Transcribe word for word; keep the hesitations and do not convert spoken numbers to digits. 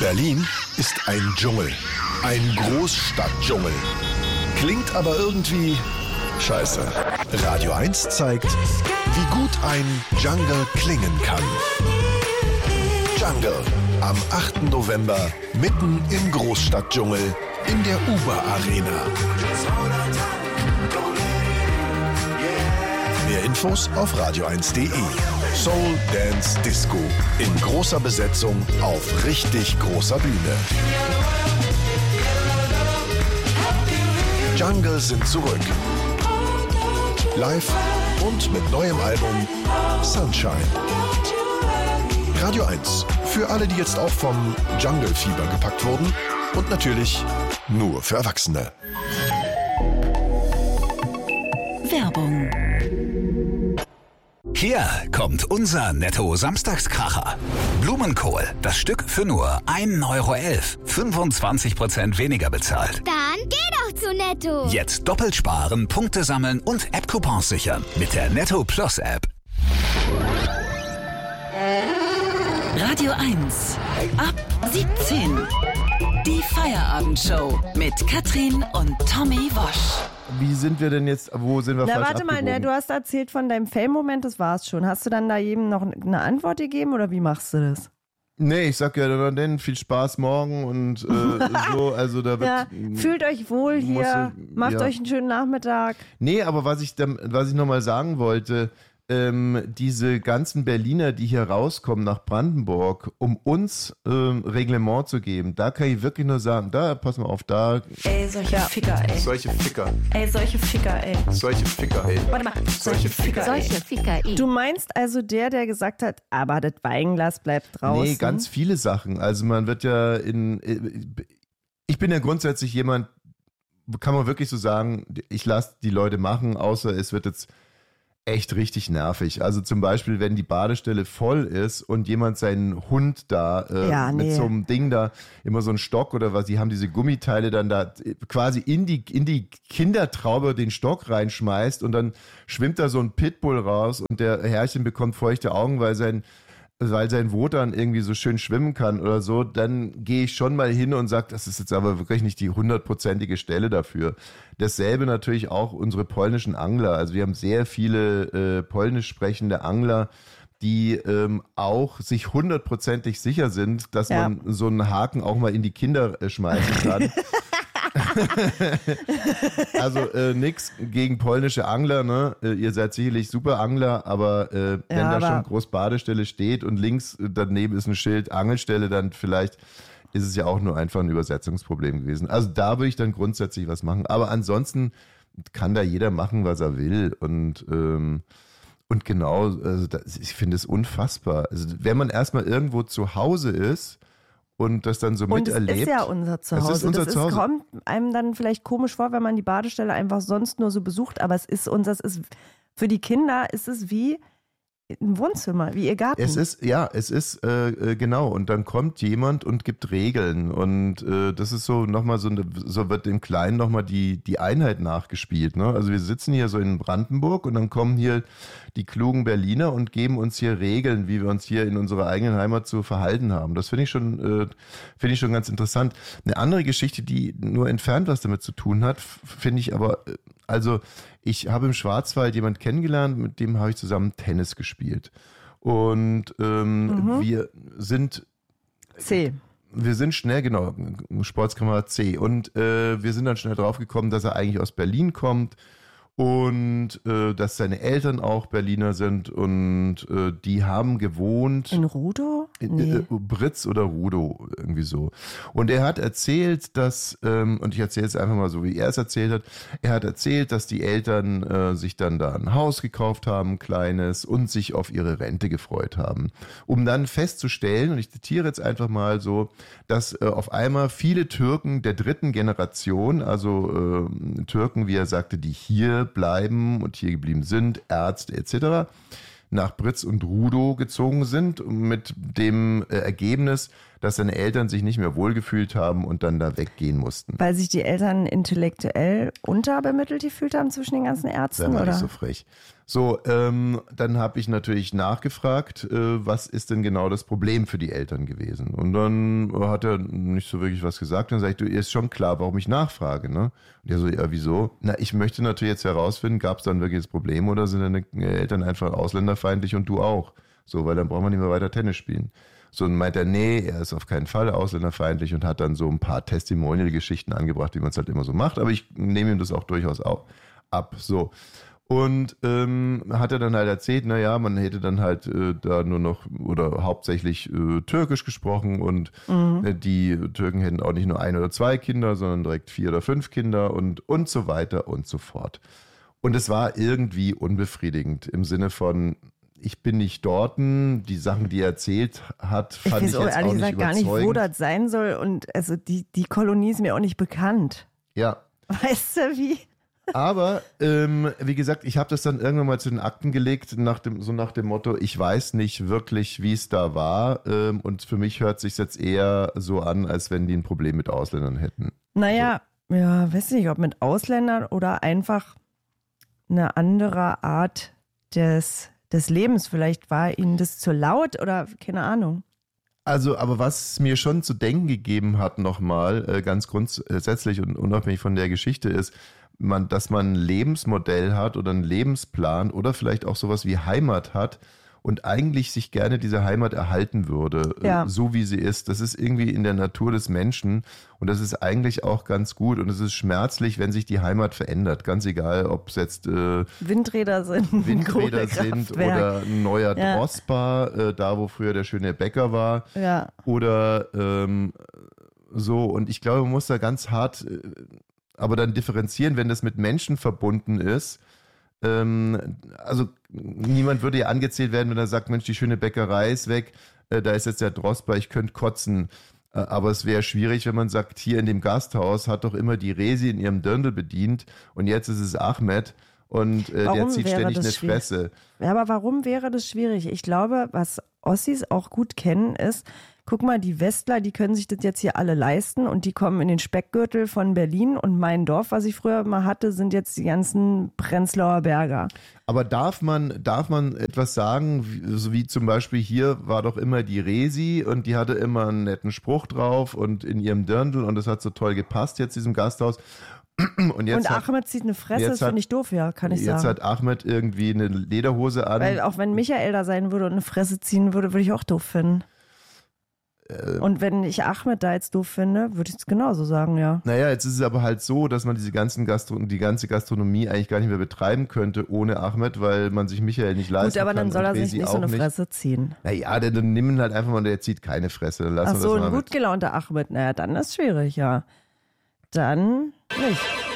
Berlin ist ein Dschungel. Ein Großstadtdschungel. Klingt aber irgendwie scheiße. Radio eins zeigt, wie gut ein Jungle klingen kann. Jungle. Am achten November mitten im Großstadtdschungel in der Uber Arena. Mehr Infos auf radio eins punkt de. Soul Dance Disco in großer Besetzung auf richtig großer Bühne. Jungle sind zurück. Live und mit neuem Album Sunshine. Radio eins. Für alle, die jetzt auch vom Jungle-Fieber gepackt wurden. Und natürlich nur für Erwachsene. Werbung. Hier kommt unser Netto-Samstagskracher. Blumenkohl, das Stück für nur ein Euro elf. fünfundzwanzig Prozent weniger bezahlt. Dann geh doch zu Netto. Jetzt doppelt sparen, Punkte sammeln und App-Coupons sichern mit der Netto Plus App. Radio eins. Ab siebzehn. Die Feierabendshow mit Katrin und Tommy Wosch. Wie sind wir denn jetzt, wo sind wir Na, falsch warte mal, abgebogen? ne, du hast erzählt von deinem Fame-Moment, das war's schon. Hast du dann da jedem noch eine Antwort gegeben oder wie machst du das? Nee, ich sag ja dann denn viel Spaß morgen und äh, so, also da wird... Ja, fühlt euch wohl hier, musst du- macht ja. euch einen schönen Nachmittag. Nee, aber was ich, dann- was ich nochmal sagen wollte, ähm, diese ganzen Berliner, die hier rauskommen nach Brandenburg, um uns ähm, Reglement zu geben, da kann ich wirklich nur sagen, da, pass mal auf, da, Ey, solche Ficker, ey. solche Ficker, Ey, solche Ficker, ey. solche Ficker, ey. Warte mal, solche Ficker, Solche ey. Ficker. Du meinst also der, der gesagt hat, aber das Weinglas bleibt draußen? Nee, ganz viele Sachen. Also man wird ja in, ich bin ja grundsätzlich jemand, kann man wirklich so sagen, ich lasse die Leute machen, außer es wird jetzt echt richtig nervig. Also zum Beispiel, wenn die Badestelle voll ist und jemand seinen Hund da äh, Ja, mit nee. so einem Ding da, immer so einen Stock oder was, die haben diese Gummiteile dann da quasi in die, in die Kindertraube den Stock reinschmeißt und dann schwimmt da so ein Pitbull raus und der Herrchen bekommt feuchte Augen, weil sein weil sein Wotan irgendwie so schön schwimmen kann oder so, dann gehe ich schon mal hin und sage, das ist jetzt aber wirklich nicht die hundertprozentige Stelle dafür. Dasselbe natürlich auch unsere polnischen Angler. Also wir haben sehr viele äh, polnisch sprechende Angler, die ähm, auch sich hundertprozentig sicher sind, dass Ja. man so einen Haken auch mal in die Kinder äh, schmeißen kann. Also äh, nix gegen polnische Angler, ne? Äh, ihr seid sicherlich super Angler, aber äh, wenn Ja, da aber- schon groß Badestelle steht und links äh, daneben ist ein Schild Angelstelle, dann vielleicht ist es ja auch nur einfach ein Übersetzungsproblem gewesen. Also da würde ich dann grundsätzlich was machen. Aber ansonsten kann da jeder machen, was er will. Und ähm, und genau, also das, ich finde es unfassbar. Also wenn man erstmal irgendwo zu Hause ist und das dann so Und es miterlebt. ist ja unser Zuhause. Es ist unser das Zuhause. Ist, kommt einem dann vielleicht komisch vor, wenn man die Badestelle einfach sonst nur so besucht, aber es ist unser, es ist für die Kinder ist es wie ein Wohnzimmer, wie ihr Garten. Es ist, ja, es ist, äh, äh, genau, und dann kommt jemand und gibt Regeln und äh, das ist so nochmal so, eine, so wird dem Kleinen nochmal die, die Einheit nachgespielt, ne? Also wir sitzen hier so in Brandenburg und dann kommen hier die klugen Berliner und geben uns hier Regeln, wie wir uns hier in unserer eigenen Heimat zu verhalten haben. Das finde ich schon, äh, finde ich schon ganz interessant. Eine andere Geschichte, die nur entfernt was damit zu tun hat, f- finde ich aber, äh, also ich habe im Schwarzwald jemanden kennengelernt, mit dem habe ich zusammen Tennis gespielt. Und ähm, Mhm. wir sind C. wir sind schnell, genau, Sportskamerad C. Und äh, wir sind dann schnell draufgekommen, dass er eigentlich aus Berlin kommt und äh, dass seine Eltern auch Berliner sind und äh, die haben gewohnt In Rudow? in, Nee. äh, Britz oder Rudow, irgendwie so. Und er hat erzählt, dass, ähm, und ich erzähle es einfach mal so, wie er es erzählt hat, er hat erzählt, dass die Eltern äh, sich dann da ein Haus gekauft haben, ein kleines, und sich auf ihre Rente gefreut haben. Um dann festzustellen, und ich zitiere jetzt einfach mal so, dass äh, auf einmal viele Türken der dritten Generation, also äh, Türken, wie er sagte, die hier bleiben und hier geblieben sind, Ärzte et cetera, nach Britz und Rudow gezogen sind, mit dem äh, Ergebnis, dass seine Eltern sich nicht mehr wohlgefühlt haben und dann da weggehen mussten. Weil sich die Eltern intellektuell unterbemittelt gefühlt haben zwischen den ganzen Ärzten, Sei mal oder? nicht so frech. So, ähm, dann habe ich natürlich nachgefragt, äh, was ist denn genau das Problem für die Eltern gewesen? Und dann hat er nicht so wirklich was gesagt. Dann sage ich, du, ihr ist schon klar, warum ich nachfrage, ne? Und er so, ja, wieso? Na, ich möchte natürlich jetzt herausfinden, gab es dann wirklich das Problem oder sind deine Eltern einfach ausländerfeindlich und du auch? So, weil dann brauchen wir nicht mehr weiter Tennis spielen. So, und meint er, nee, er ist auf keinen Fall ausländerfeindlich und hat dann so ein paar Testimonial-Geschichten angebracht, wie man es halt immer so macht. Aber ich nehme ihm das auch durchaus auch ab. So. Und ähm, hat er dann halt erzählt, naja, man hätte dann halt äh, da nur noch oder hauptsächlich äh, Türkisch gesprochen und mhm. äh, die Türken hätten auch nicht nur ein oder zwei Kinder, sondern direkt vier oder fünf Kinder und, und so weiter und so fort. Und es war irgendwie unbefriedigend im Sinne von, ich bin nicht dorten, die Sachen, die er erzählt hat, fand ich, ich jetzt auch nicht überzeugend. Gar nicht, wo das sein soll und also die, die Kolonie ist mir auch nicht bekannt. Ja. Weißt du wie? Aber, ähm, wie gesagt, ich habe das dann irgendwann mal zu den Akten gelegt, nach dem, so nach dem Motto, ich weiß nicht wirklich, wie es da war. Ähm, und für mich hört sich jetzt eher so an, als wenn die ein Problem mit Ausländern hätten. Naja, so. Ja, weiß nicht, ob mit Ausländern oder einfach eine andere Art des, des Lebens. Vielleicht war ihnen das zu laut oder keine Ahnung. Also, aber was mir schon zu denken gegeben hat nochmal, äh, ganz grundsätzlich und unabhängig von der Geschichte ist, man, dass man ein Lebensmodell hat oder einen Lebensplan oder vielleicht auch sowas wie Heimat hat und eigentlich sich gerne diese Heimat erhalten würde, ja. äh, so wie sie ist. Das ist irgendwie in der Natur des Menschen und das ist eigentlich auch ganz gut und es ist schmerzlich, wenn sich die Heimat verändert. Ganz egal, ob es jetzt äh, Windräder sind, Windräder sind oder ein neuer ja. Drosper, äh, da wo früher der schöne Bäcker war ja. oder ähm, so. Und ich glaube, man muss da ganz hart äh, aber dann differenzieren, wenn das mit Menschen verbunden ist. Ähm, also niemand würde ja angezählt werden, wenn er sagt, Mensch, die schöne Bäckerei ist weg, äh, da ist jetzt der Drosper, ich könnte kotzen. Äh, aber es wäre schwierig, wenn man sagt, hier in dem Gasthaus hat doch immer die Resi in ihrem Dirndl bedient und jetzt ist es Ahmed und äh, der zieht ständig eine schwierig? Fresse. Ja, aber warum wäre das schwierig? Ich glaube, was Ossis auch gut kennen ist, guck mal, die Westler, die können sich das jetzt hier alle leisten und die kommen in den Speckgürtel von Berlin und mein Dorf, was ich früher mal hatte, sind jetzt die ganzen Prenzlauer Berger. Aber darf man, darf man etwas sagen, wie, so wie zum Beispiel hier war doch immer die Resi und die hatte immer einen netten Spruch drauf und in ihrem Dirndl und das hat so toll gepasst jetzt diesem Gasthaus. Und, jetzt und Ahmed hat, zieht eine Fresse, das finde ich doof, ja, kann ich jetzt sagen. Jetzt hat Ahmed irgendwie eine Lederhose an. Weil auch wenn Michael da sein würde und eine Fresse ziehen würde, würde ich auch doof finden. Und wenn ich Ahmed da jetzt doof finde, würde ich es genauso sagen, ja. Naja, jetzt ist es aber halt so, dass man diese ganzen Gastro- die ganze Gastronomie eigentlich gar nicht mehr betreiben könnte ohne Ahmed, weil man sich Michael nicht leisten kann. Gut, aber dann soll er sich nicht so eine nicht. Fresse ziehen. Naja, dann, dann nimm ihn halt einfach mal, der zieht keine Fresse. Dann lassen Ach so, wir das ein mal gut gelaunter Ahmed, naja, dann ist schwierig, ja. Dann nicht.